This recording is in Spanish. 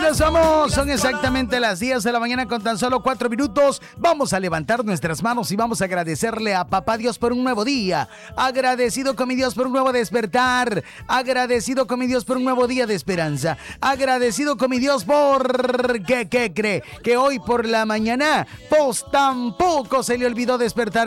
Regresamos, son exactamente las 10 de la mañana con tan solo 4 minutos. Vamos a levantar nuestras manos y vamos a agradecerle a Papá Dios por un nuevo día. Agradecido con mi Dios por un nuevo despertar. Agradecido con mi Dios por un nuevo día de esperanza. Agradecido con mi Dios por... ¿Qué cree? Que hoy por la mañana, pues tampoco se le olvidó despertar